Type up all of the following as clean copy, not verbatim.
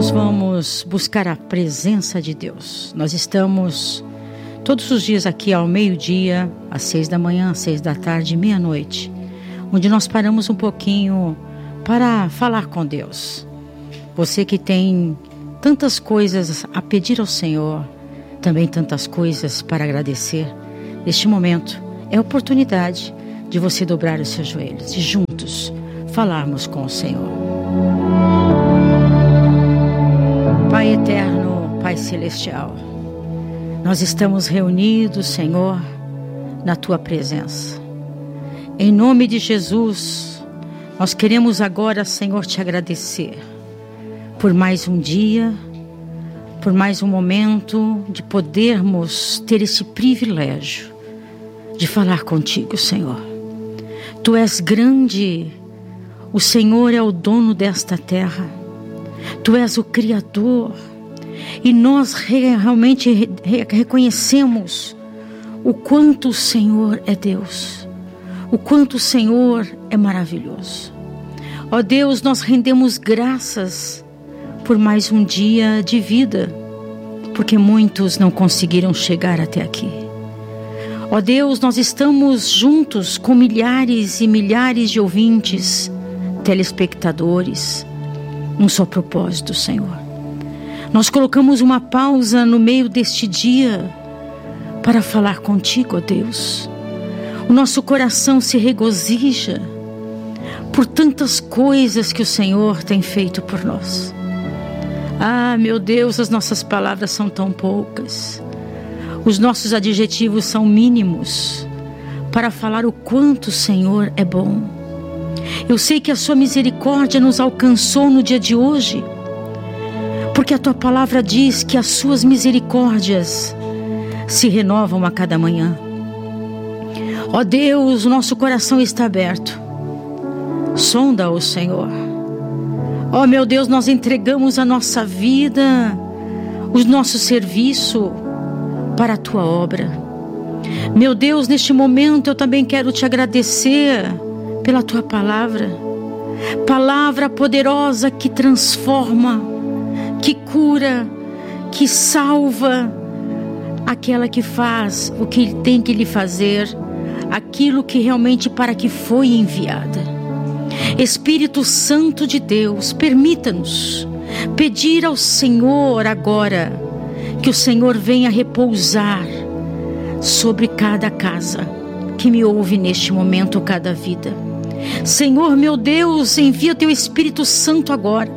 nós vamos buscar a presença de Deus. Nós estamos todos os dias aqui ao meio-dia, às 6 da manhã, às 6 da tarde, meia-noite, onde nós paramos um pouquinho para falar com Deus. Você que tem tantas coisas a pedir ao Senhor, também tantas coisas para agradecer, neste momento é a oportunidade de você dobrar os seus joelhos e juntos falarmos com o Senhor. Pai eterno, Pai celestial, nós estamos reunidos, Senhor, na Tua presença. Em nome de Jesus, nós queremos agora, Senhor, Te agradecer por mais um dia, por mais um momento de podermos ter esse privilégio de falar contigo, Senhor. Tu és grande, o Senhor é o dono desta terra, Tu és o Criador, e nós realmente reconhecemos o quanto o Senhor é Deus, o quanto o Senhor é maravilhoso. Ó Deus, nós rendemos graças por mais um dia de vida, porque muitos não conseguiram chegar até aqui. Ó Deus, nós estamos juntos com milhares e milhares de ouvintes, telespectadores, um só propósito, Senhor. Nós colocamos uma pausa no meio deste dia para falar contigo, ó Deus. O nosso coração se regozija por tantas coisas que o Senhor tem feito por nós. Ah, meu Deus, as nossas palavras são tão poucas. Os nossos adjetivos são mínimos para falar o quanto o Senhor é bom. Eu sei que a sua misericórdia nos alcançou no dia de hoje, porque a tua palavra diz que as suas misericórdias se renovam a cada manhã. Ó Deus, o nosso coração está aberto. Sonda-o, Senhor. Ó meu Deus, nós entregamos a nossa vida, o nosso serviço para a tua obra. Meu Deus, neste momento eu também quero te agradecer pela tua palavra, palavra poderosa que transforma, que cura, que salva, aquela que faz o que tem que lhe fazer, aquilo que realmente para que foi enviada. Espírito Santo de Deus, permita-nos pedir ao Senhor agora que o Senhor venha repousar sobre cada casa que me ouve neste momento, cada vida. Senhor, meu Deus, envia o teu Espírito Santo agora.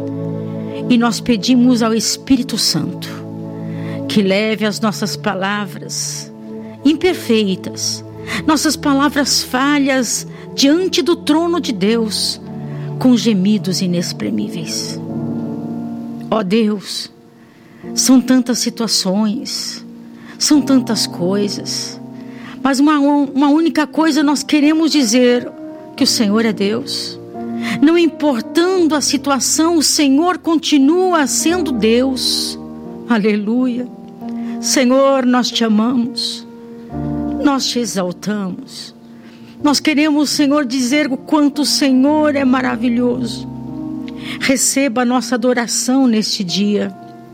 E nós pedimos ao Espírito Santo que leve as nossas palavras imperfeitas, nossas palavras falhas diante do trono de Deus, com gemidos inexprimíveis. Ó Deus, são tantas situações, são tantas coisas, mas uma única coisa nós queremos dizer: que o Senhor é Deus. Não importando a situação, o Senhor continua sendo Deus. Aleluia. Senhor, nós te amamos, nós te exaltamos. Nós queremos, Senhor, dizer o quanto o Senhor é maravilhoso. Receba a nossa adoração neste dia.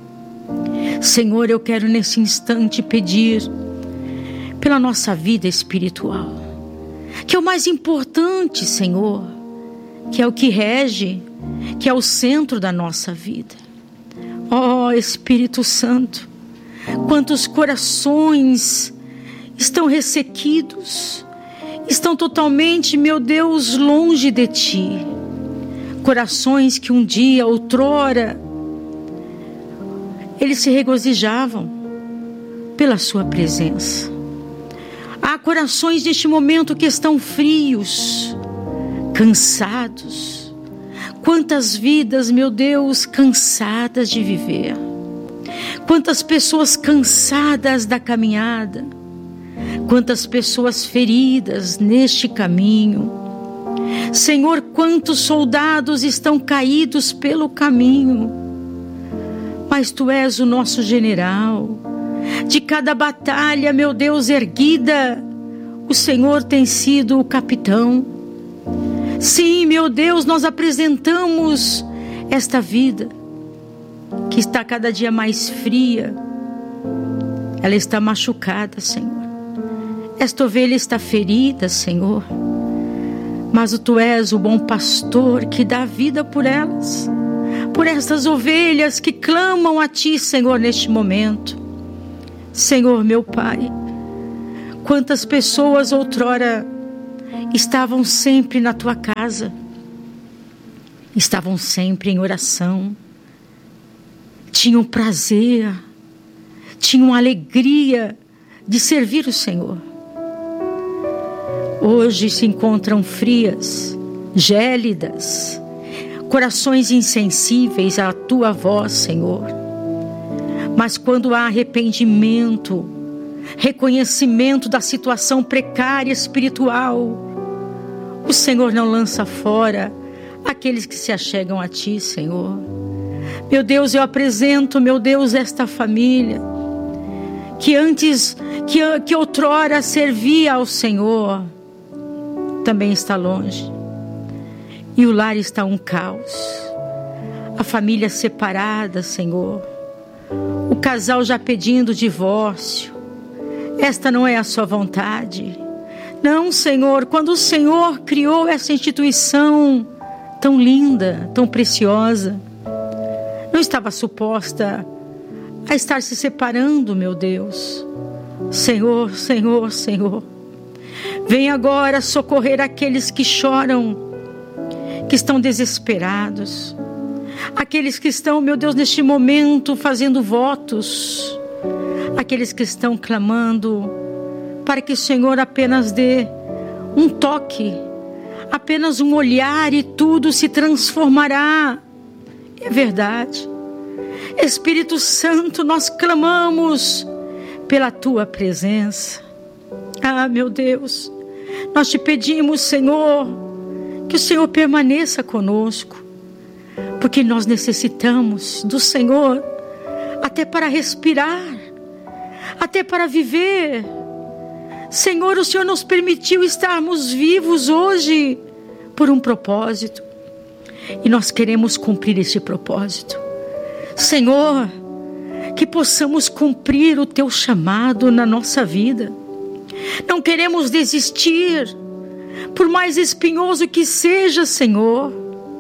Senhor, eu quero nesse instante pedir pela nossa vida espiritual, que é o mais importante, Senhor, que é o que rege, que é o centro da nossa vida. Ó Espírito Santo, quantos corações estão ressequidos, estão totalmente, meu Deus, longe de Ti. Corações que um dia, outrora, eles se regozijavam pela Sua presença. Há corações neste momento que estão frios, cansados. Quantas vidas, meu Deus, cansadas de viver. Quantas pessoas cansadas da caminhada. Quantas pessoas feridas neste caminho. Senhor, quantos soldados estão caídos pelo caminho. Mas Tu és o nosso general. De cada batalha, meu Deus, erguida, o Senhor tem sido o capitão. Sim, meu Deus, nós apresentamos esta vida que está cada dia mais fria. Ela está machucada, Senhor. Esta ovelha está ferida, Senhor. Mas Tu és o bom pastor que dá vida por elas, por estas ovelhas que clamam a Ti, Senhor, neste momento. Senhor, meu Pai, quantas pessoas outrora estavam sempre na Tua casa, estavam sempre em oração, tinham prazer, tinham alegria de servir o Senhor. Hoje se encontram frias, gélidas, corações insensíveis à Tua voz, Senhor. Mas quando há arrependimento, reconhecimento da situação precária espiritual, o Senhor não lança fora aqueles que se achegam a Ti, Senhor. Meu Deus, eu apresento, meu Deus, esta família que outrora servia ao Senhor, também está longe. E o lar está um caos. A família separada, Senhor. O casal já pedindo divórcio. Esta não é a Sua vontade. Não, Senhor, quando o Senhor criou essa instituição tão linda, tão preciosa, não estava suposta a estar se separando, meu Deus. Senhor, Senhor, Senhor, vem agora socorrer aqueles que choram, que estão desesperados, aqueles que estão, meu Deus, neste momento fazendo votos, aqueles que estão clamando para que o Senhor apenas dê um toque, apenas um olhar e tudo se transformará. É verdade. Espírito Santo, nós clamamos pela Tua presença. Ah, meu Deus, nós Te pedimos, Senhor, que o Senhor permaneça conosco, porque nós necessitamos do Senhor até para respirar, até para viver. Senhor, o Senhor nos permitiu estarmos vivos hoje por um propósito, e nós queremos cumprir esse propósito. Senhor, que possamos cumprir o Teu chamado na nossa vida. Não queremos desistir, por mais espinhoso que seja, Senhor.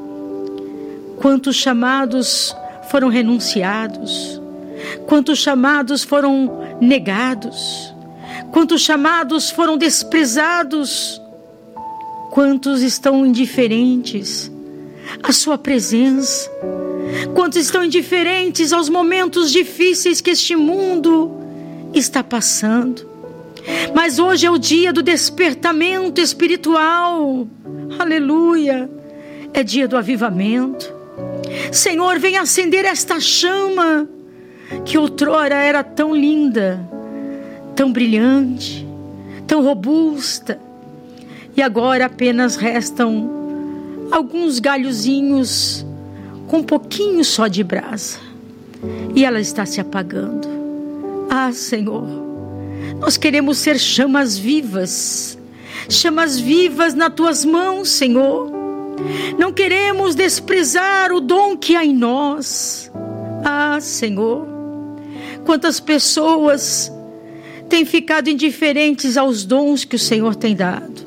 Quantos chamados foram renunciados, quantos chamados foram negados, quantos chamados foram desprezados, quantos estão indiferentes à Sua presença, quantos estão indiferentes aos momentos difíceis que este mundo está passando. Mas hoje é o dia do despertamento espiritual. Aleluia. É dia do avivamento. Senhor, vem acender esta chama que outrora era tão linda, tão brilhante, tão robusta, e agora apenas restam alguns galhozinhos com um pouquinho só de brasa, e ela está se apagando. Ah, Senhor, nós queremos ser chamas vivas nas Tuas mãos, Senhor. Não queremos desprezar o dom que há em nós. Ah, Senhor, quantas pessoas têm ficado indiferentes aos dons que o Senhor tem dado.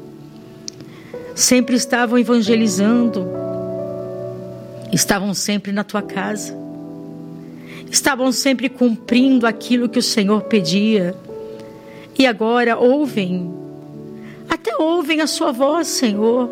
Sempre estavam evangelizando, estavam sempre na Tua casa, estavam sempre cumprindo aquilo que o Senhor pedia, e agora até ouvem a Sua voz, Senhor,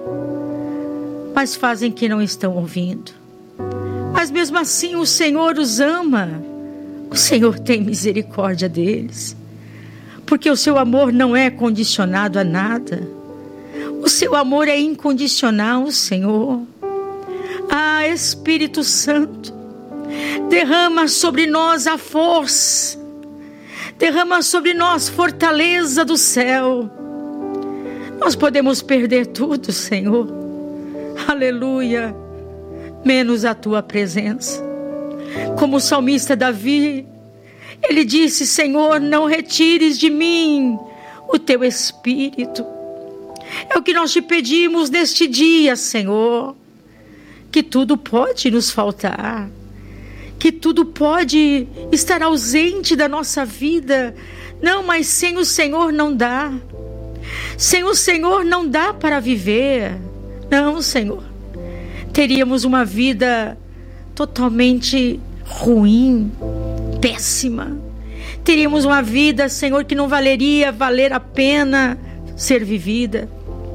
mas fazem que não estão ouvindo. Mas mesmo assim o Senhor os ama, o Senhor tem misericórdia deles, porque o Seu amor não é condicionado a nada. O Seu amor é incondicional, Senhor. Ah, Espírito Santo, derrama sobre nós a força, derrama sobre nós fortaleza do céu. Nós podemos perder tudo, Senhor, aleluia, menos a Tua presença. Como o salmista Davi, ele disse: Senhor, não retires de mim o Teu Espírito. É o que nós Te pedimos neste dia, Senhor, que tudo pode nos faltar, que tudo pode estar ausente da nossa vida. Não, mas sem o Senhor não dá. Sem o Senhor não dá para viver. Não, Senhor. Teríamos uma vida totalmente ruim, péssima. Teríamos uma vida, Senhor, que não valer a pena ser vivida.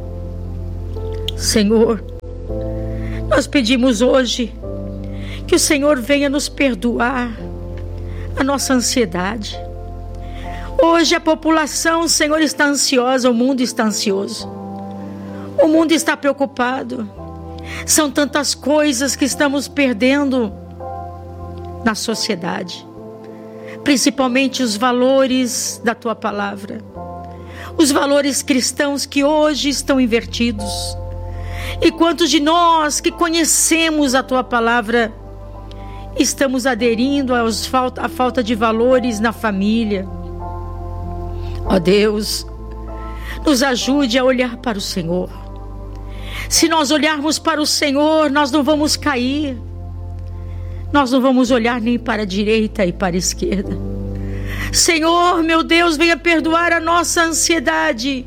Senhor, nós pedimos hoje que o Senhor venha nos perdoar a nossa ansiedade. Hoje a população, Senhor, está ansiosa, o mundo está ansioso. O mundo está preocupado. São tantas coisas que estamos perdendo na sociedade. Principalmente os valores da Tua palavra. Os valores cristãos que hoje estão invertidos. E quantos de nós que conhecemos a Tua palavra estamos aderindo à falta de valores na família? Ó Deus, nos ajude a olhar para o Senhor. Se nós olharmos para o Senhor, nós não vamos cair. Nós não vamos olhar nem para a direita e para a esquerda. Senhor, meu Deus, venha perdoar a nossa ansiedade.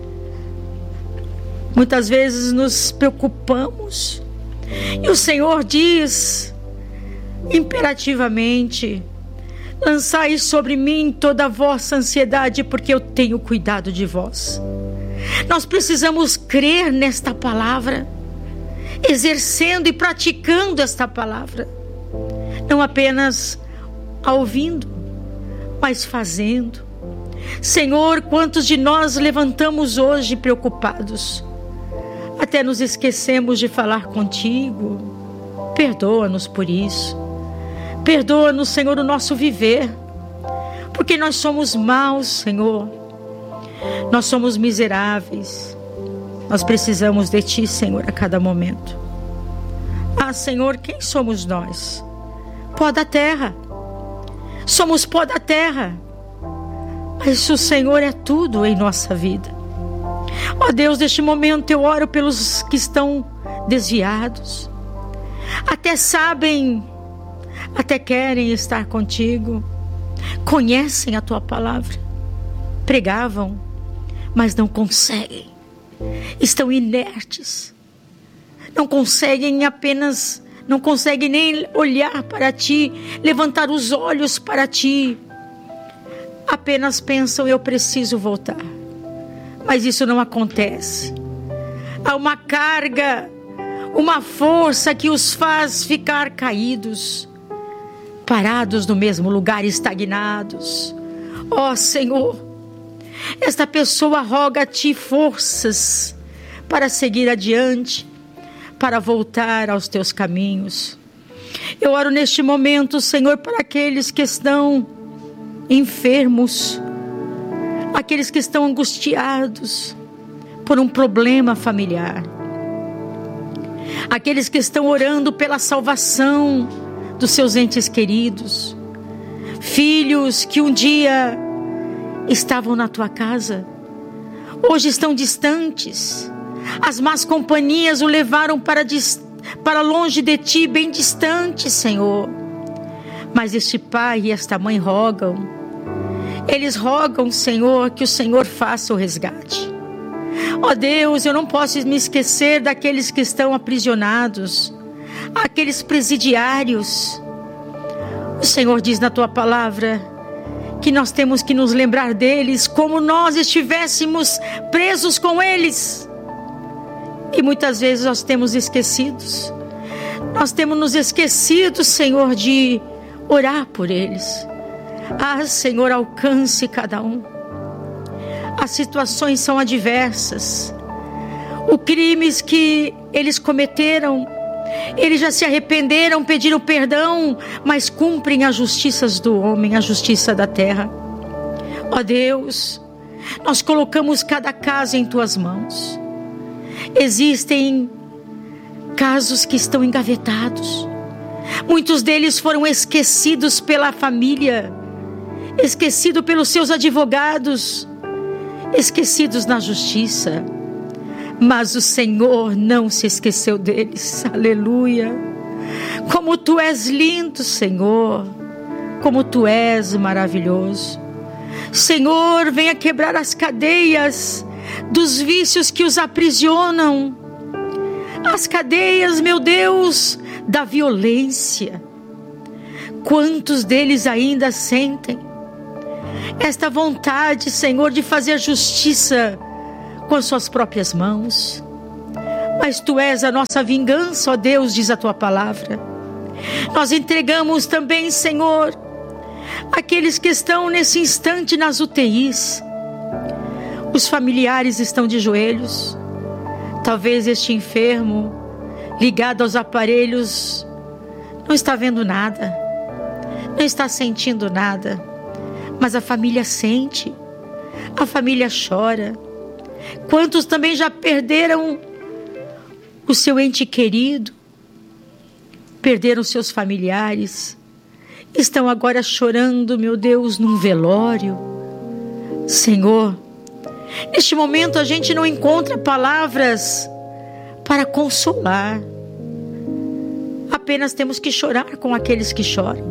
Muitas vezes nos preocupamos. E o Senhor diz imperativamente: lançai sobre mim toda a vossa ansiedade, porque eu tenho cuidado de vós. Nós precisamos crer nesta palavra, exercendo e praticando esta palavra. Não apenas ouvindo, mas fazendo. Senhor, quantos de nós levantamos hoje preocupados? Até nos esquecemos de falar contigo. Perdoa-nos por isso. Perdoa-nos, Senhor, o nosso viver. Porque nós somos maus, Senhor. Nós somos miseráveis. Nós precisamos de Ti, Senhor, a cada momento. Ah, Senhor, quem somos nós? Pó da terra. Somos pó da terra. Mas o Senhor é tudo em nossa vida. Ó Deus, neste momento eu oro pelos que estão desviados. Até sabem, até querem estar contigo. Conhecem a Tua palavra. Pregavam, mas não conseguem. Estão inertes. Não conseguem nem olhar para Ti, levantar os olhos para Ti. Apenas pensam: eu preciso voltar. Mas isso não acontece. Há uma carga, uma força que os faz ficar caídos, parados no mesmo lugar, estagnados. Ó Senhor, esta pessoa roga a Ti forças para seguir adiante, para voltar aos Teus caminhos. Eu oro neste momento, Senhor, para aqueles que estão enfermos, aqueles que estão angustiados por um problema familiar, aqueles que estão orando pela salvação dos seus entes queridos, filhos que um dia estavam na Tua casa, hoje estão distantes. As más companhias o levaram para longe de Ti, bem distante, Senhor. Mas este pai e esta mãe rogam. Eles rogam, Senhor, que o Senhor faça o resgate. Ó Deus, eu não posso me esquecer daqueles que estão aprisionados, aqueles presidiários. O Senhor diz na Tua palavra que nós temos que nos lembrar deles como nós estivéssemos presos com eles. E muitas vezes nós temos esquecidos. Nós temos nos esquecido, Senhor, de orar por eles. Ah, Senhor, alcance cada um. As situações são adversas. Os crimes que eles cometeram, eles já se arrependeram, pediram perdão, mas cumprem as justiças do homem, a justiça da terra. Ó Deus, nós colocamos cada caso em Tuas mãos. Existem casos que estão engavetados. Muitos deles foram esquecidos pela família, esquecidos pelos seus advogados, esquecidos na justiça. Mas o Senhor não se esqueceu deles. Aleluia. Como Tu és lindo, Senhor. Como Tu és maravilhoso. Senhor, venha quebrar as cadeias dos vícios que os aprisionam. As cadeias, meu Deus, da violência. Quantos deles ainda sentem esta vontade, Senhor, de fazer justiça com as suas próprias mãos? Mas Tu és a nossa vingança, ó Deus, diz a Tua palavra. Nós entregamos também, Senhor, aqueles que estão nesse instante nas UTIs. Os familiares estão de joelhos. Talvez este enfermo, ligado aos aparelhos, não está vendo nada, não está sentindo nada, mas a família sente, a família chora. Quantos também já perderam o seu ente querido, perderam seus familiares, estão agora chorando, meu Deus, num velório. Senhor, neste momento a gente não encontra palavras para consolar. Apenas temos que chorar com aqueles que choram.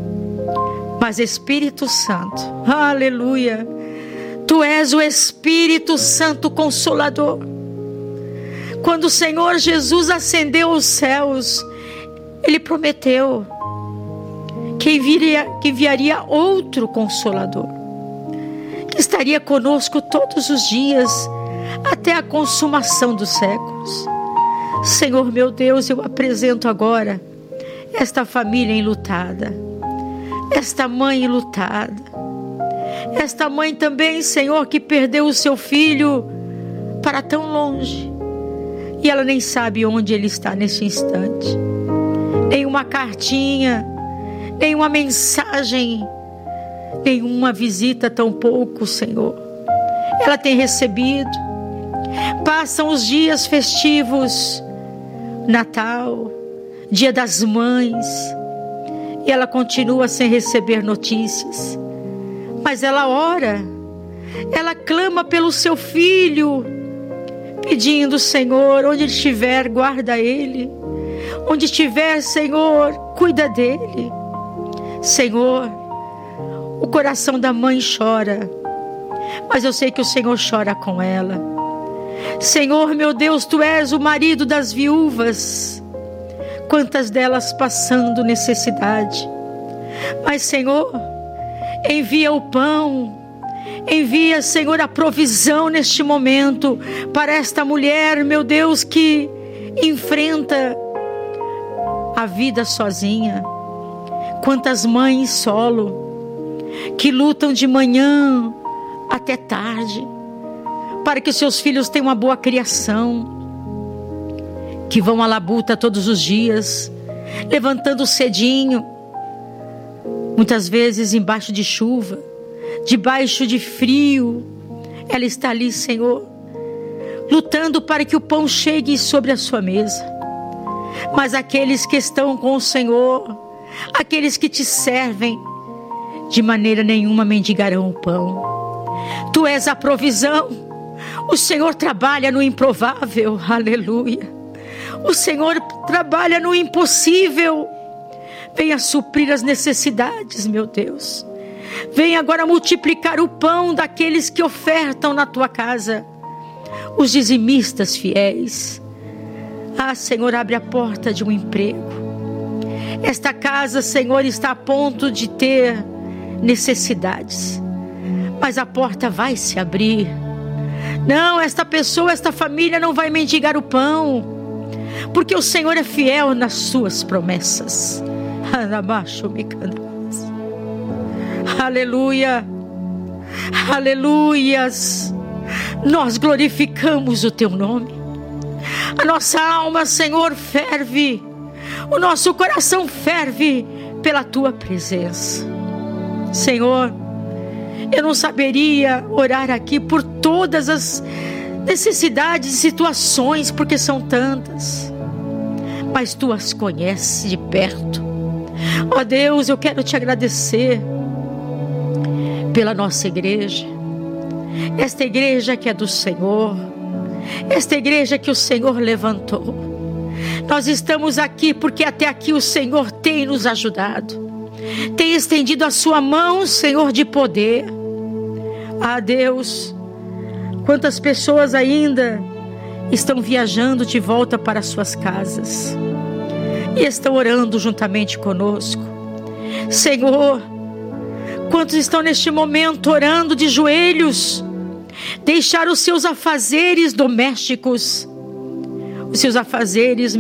Mas Espírito Santo, aleluia, Tu és o Espírito Santo Consolador. Quando o Senhor Jesus ascendeu aos céus, Ele prometeu que enviaria outro Consolador, que estaria conosco todos os dias, até a consumação dos séculos. Senhor meu Deus, eu apresento agora esta família enlutada, esta mãe enlutada, esta mãe também, Senhor, que perdeu o seu filho para tão longe, e ela nem sabe onde ele está neste instante. Nenhuma cartinha, nenhuma mensagem, nenhuma visita tampouco, Senhor, ela tem recebido. Passam os dias festivos, Natal, Dia das Mães, e ela continua sem receber notícias. Mas ela ora, ela clama pelo seu filho, pedindo: Senhor, onde ele estiver, guarda ele. Onde estiver, Senhor, cuida dele. Senhor, o coração da mãe chora, mas eu sei que o Senhor chora com ela. Senhor, meu Deus, Tu és o marido das viúvas, quantas delas passando necessidade. Mas, Senhor, envia o pão, envia, Senhor, a provisão neste momento para esta mulher, meu Deus, que enfrenta a vida sozinha. Quantas mães solo que lutam de manhã até tarde para que seus filhos tenham uma boa criação, que vão à labuta todos os dias, levantando cedinho, muitas vezes embaixo de chuva, debaixo de frio. Ela está ali, Senhor, lutando para que o pão chegue sobre a sua mesa. Mas aqueles que estão com o Senhor, aqueles que Te servem, de maneira nenhuma mendigarão o pão. Tu és a provisão. O Senhor trabalha no improvável, aleluia. O Senhor trabalha no impossível. Venha suprir as necessidades, meu Deus. Venha agora multiplicar o pão daqueles que ofertam na Tua casa, os dizimistas fiéis. Ah, Senhor, abre a porta de um emprego. Esta casa, Senhor, está a ponto de ter necessidades, mas a porta vai se abrir. Não, esta pessoa, esta família não vai mendigar o pão, porque o Senhor é fiel nas suas promessas. Aleluia, aleluias. Nós glorificamos o Teu nome. A nossa alma, Senhor, ferve, o nosso coração ferve pela Tua presença. Senhor, eu não saberia orar aqui por todas as necessidades e situações, porque são tantas, mas Tu as conheces de perto. Ó Deus, eu quero Te agradecer pela nossa igreja, esta igreja que é do Senhor, esta igreja que o Senhor levantou. Nós estamos aqui porque até aqui o Senhor tem nos ajudado. Tem estendido a sua mão, Senhor, de poder. Ah, Deus, quantas pessoas ainda estão viajando de volta para suas casas e estão orando juntamente conosco. Senhor, quantos estão neste momento orando de joelhos, deixar os seus afazeres domésticos, os seus afazeres